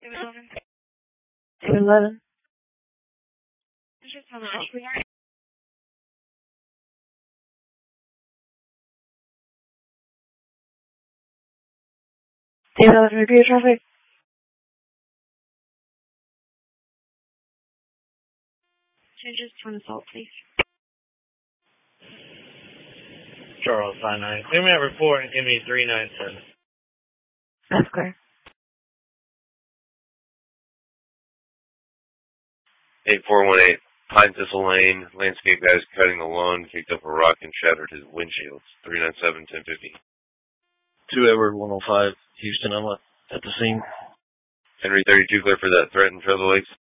11. Just on the Ashley. 11, repeat traffic. Changes to an assault, please. Charles 59. Give me a report and give me 397. That's clear. 8418, Pine Thistle Lane, landscape guys cutting the lawn, kicked up a rock and shattered his windshield. 397, 1050. 2 Edward 105, Houston, I'm at the scene. Henry 32, clear for that threat in Treasure Lakes.